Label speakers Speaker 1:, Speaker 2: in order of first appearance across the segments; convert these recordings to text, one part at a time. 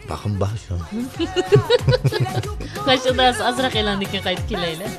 Speaker 1: Bakın bak şu.
Speaker 2: Kaşıdas azraq elandikin qaytib kelaylar.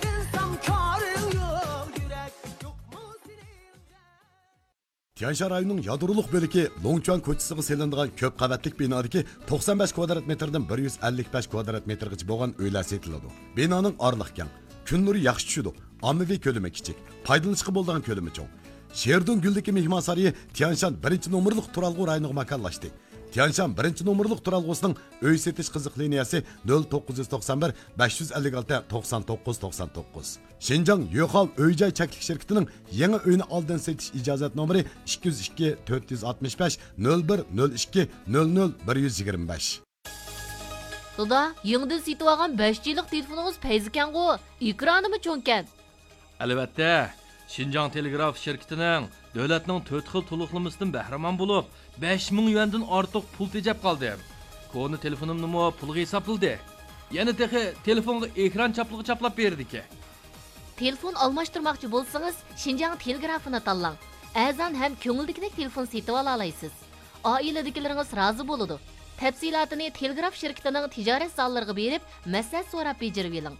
Speaker 3: Tianshan rayonunun yadırlıq bölüki Longchuan ko'chasiga selinadigan ko'p qavatlik binodagi 95 kvadrat metrdan 155 kvadrat metrgacha bo'lgan uylar setiladi. Binoning orliq keng, kun nuri yaxshi tushadi. Ommaviy ko'lami kichik, foydalanishga bo'ladigan ko'lami cho'ng. Sherdun Guldagi mehmon saroyi Tianshan 1-nomerlik turalg'u rayoniga makonlashdi. Tianshan 1-nomerlik turalg'usining uy setish qiziq liniyasi 0991 556 99 99. Şinjan Yoxal Öy-joy cheklik şirketining yangi uyni oldin setish ijozat nomeri 202 465 01 02 00 125.
Speaker 2: Doda, yangidan setib olgan 5 yillik telefoningiz payzikangu, ekranimi cho'nkan?
Speaker 4: Albatta, Şinjan Telegraf şirketining davlatning 4 xil to'liqlamasidan bahramon bo'lib, 5000 yuandan ortiq pul tejab qoldim. Koni telefonimni pulga hisobladi. Yana texi telefonga ekran chapligi chaplab berdi-ki.
Speaker 2: Telefon almashtirmoqchi bo'lsangiz, Şinjan Telegrafini tanlang. Azan ham ko'ngildagidek telefon setib ola olasiz. Oiladagilaringiz rozi bo'ladi. Tafsilotini Telegraf shirkatining tijorat zonlariga berib, maslahat so'rab bejirib oling.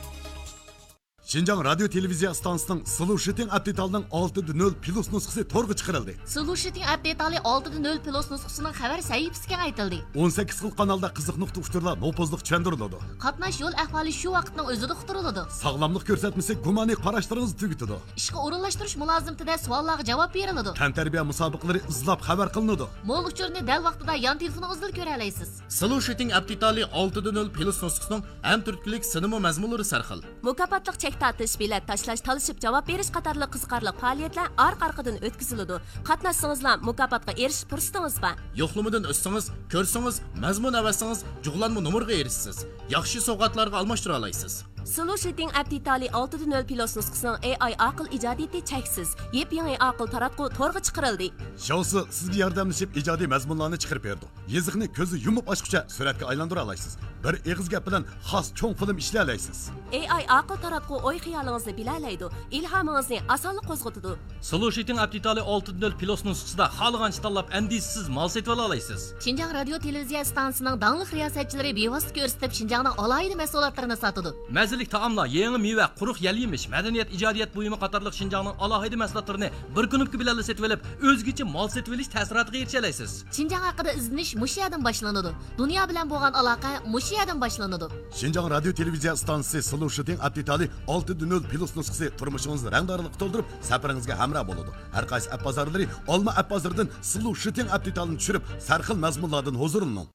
Speaker 3: Şinjan Radyo Televiziya stansiyasining Solution Update-ning 6.0 plus nusxasi to'rga chiqarildi.
Speaker 2: Solution Update 6.0 plus nusxasining xabar sahifasiga aytildi.
Speaker 3: 18 xil kanalda qiziq nuqta uchurlar nopozliq tushuntiriladi.
Speaker 2: Qatnash yo'l ahvoli shu vaqtning o'zida uqtiriladi.
Speaker 3: Sog'lomlik ko'rsatmasi gumoniy qarashlaringizni tugitadi.
Speaker 2: Ishga o'rinlashtirish mulozimtida savollarga javob beriladi.
Speaker 3: Tantarbiya musobaqalari izlab xabar qilinadi.
Speaker 2: Mo'l uchurni dal vaqtida yon telefoningizdan ko'ra olasiz.
Speaker 5: Solution Update 6.0 plus nusxasining ham turklik sinema mazmunlari sarxil.
Speaker 6: Mukofotliq chek tartish, bilet tashlash, talishib javob berish qatorli qiziqarli faoliyatlar orqa-orqadan o'tkaziladi. Qatnashsangizlar mukofotga erishish fursatingiz bor.
Speaker 5: Yo'qlamadan o'tsangiz, ko'rsangiz, mazmun avassangiz, jug'lanma nomerga erishsiz. Yaxshi sovg'atlarga almashtira olasiz.
Speaker 6: Solution Update 6.0 plus nusxasining AI aql ijodiyati cheksiz. Yep-yangi aql taratqu to'rga chiqarildi.
Speaker 3: Shousi sizga yordamlashib ijodiy mazmunlarni chiqarib berdi. Yeziqni ko'zi yumib ochguncha suratga aylantira olasiz. Bir eg'iz gap bilan xos cho'ng film ishlay olasiz.
Speaker 6: AI aql taratqu o'y xiyolingizni bilalaydi, ilhomingizni osonlik qo'zg'atadi.
Speaker 4: Solution Update 6.0 plus nusxasida xohlagancha tanlab andisiz mal setib ola olasiz.
Speaker 2: Şinjan Radio Televiziya stansiyasining dangliq riyosatchilari bevosita ko'rsatib Şinjanning alohida mahsulotlarini sotadi.
Speaker 4: Mazalik taomlar, yangi meva, quruq yal yemish, madaniyat, ijodiyat buyumi qatorliq Şinjanning alohida mahsulotlarini bir kunlik bilan setib olib, o'zgacha mal setib olish ta'siriga erisha olasiz.
Speaker 2: Şinjan haqida izlanish mushu yerdan boshlanadi. Dunyo bilan bo'lgan aloqa mushu yerdan boshlanadi.
Speaker 3: Şinjan Radio Televiziya stansiyasi Solution Update 6.0 plus nusxasi turmushingizni rangdorlik to'ldirib, safaringizga hamroh bo'ladi. Har qaysi app bozorlari olma app bozoridan Solution Update-ni tushirib, sarxil mazmunlardan huzurlaning.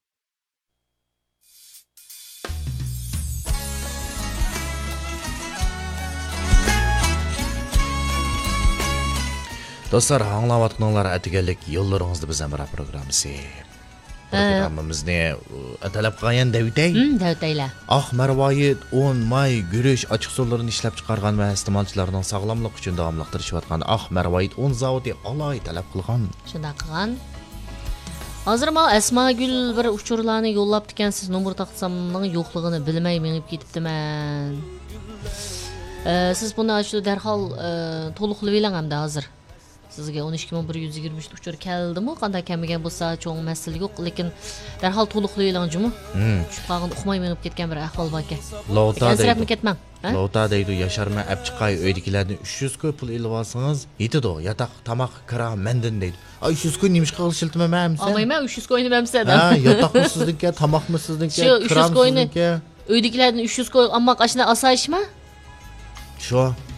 Speaker 1: Dostlar, anlayotganlar atiganlik yo'llaringizni biz amra programmasi. Programmamizni atalab qilgan Davitay.
Speaker 2: Davitaylar.
Speaker 1: Marvoyit 10 may guruch ochiq suvlarini ishlab chiqargan va iste'molchilarning sog'lomligi uchun davomlashtirishayotgan Marvoyit 10 zavodi aloy talab qilgan.
Speaker 2: Shunday qilgan. Hozir men Asmagul bir uchurlarni yo'llab ekansiz, nomer taqsamning yo'qligini bilmay menib ketibdiman. Siz buni shu darhol to'liqlab elang hamda hozir. Sizga 12123 uchur keldimi? Qanday kamigan bo'lsa, cho'ng masala yo'q, lekin darhol to'liqlab elang-jimi? Shu qog'in uqmay menib ketgan bir ahvol bor ekan. Ansirabmi ketmang.
Speaker 1: Lota deydi, Yasharma Abchiqay uydagilardan 300 ko'p pul ilib olsangiz, yetadi. Yataq, tomoq, kira, mendan deydi. 300 ko'y nimish qilib shiltmamamsiz?
Speaker 2: Olmayman, 300 ko'yni mamsada.
Speaker 1: Yataqmi sizniki, tomoqmi sizniki,
Speaker 2: shu 300 ko'yni uydagilardan 300 ko'y, ammo qashna asayishmi?
Speaker 1: Shu.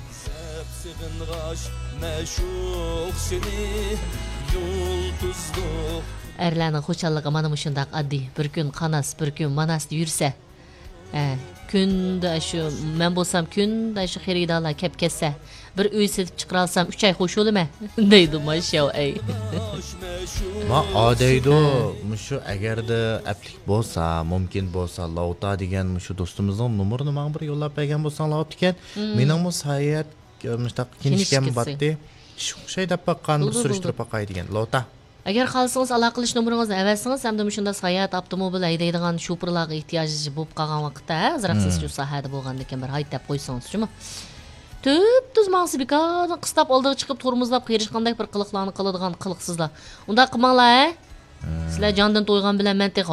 Speaker 2: Erlarning xo'jalligi mana shunday oddiy. Bir kun Qanas, bir kun Manasda yursa, kunda shu men bo'lsam kunda shu xaridorlar kelib ketsa, bir uy setib chiqara olsam 3 oy xo'sh bo'lma deydi mashav ay.
Speaker 1: Ma odaydo, shu agarda aplik bo'lsa, mumkin bo'lsa, Lauta degan shu do'stimizning nomerini men bir yo'llab bergan bo'lsang, olib ekan. Mening bu sayat mustaq kinishgan batdi. Shu şey deb baqqan surishtirib baqay degan Lauta.
Speaker 2: Agar xohlasangiz aloqa qilish nomeringizni avvalsangiz hamda shunda sayat avtomobil haydaydigan shoferlarga ehtiyoji bo'lib qolgan vaqtda, azraqsiz shu sohada bo'lgandan keyin bir haydab qo'ysangiz-chi. Tüp-tüz mağsı bikadan qıstab oldiga chiqib tormozlab qiyirishqanday bir qiliqlarni qiladigan qiliqsizlar. Unda qilmanglar, sizlar jondan to'ygan bilan men